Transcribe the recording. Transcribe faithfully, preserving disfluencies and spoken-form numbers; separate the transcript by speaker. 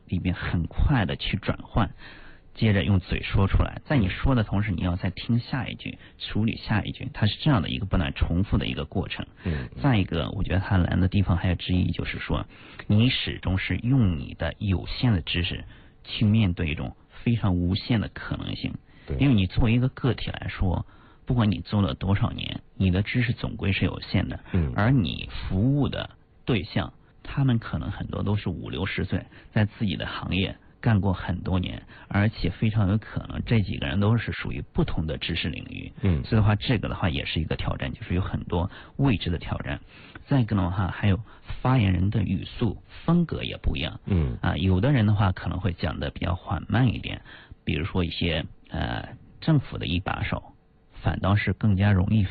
Speaker 1: 里边很快的去转换，接着用嘴说出来，在你说的同时，你要再听下一句，处理下一句，它是这样的一个不断重复的一个过程。
Speaker 2: 嗯，
Speaker 1: 再一个，我觉得它难的地方还有之一，就是说，你始终是用你的有限的知识去面对一种非常无限的可能性。因为你作为一个个体来说，不管你做了多少年，你的知识总归是有限的。
Speaker 2: 嗯，
Speaker 1: 而你服务的对象，他们可能很多都是五六十岁，在自己的行业干过很多年，而且非常有可能这几个人都是属于不同的知识领域。
Speaker 2: 嗯，
Speaker 1: 所以的话，这个的话也是一个挑战，就是有很多未知的挑战。再一个的话，还有发言人的语速风格也不一样。
Speaker 2: 嗯，
Speaker 1: 啊，有的人的话可能会讲的比较缓慢一点，比如说一些呃政府的一把手，反倒是更加容易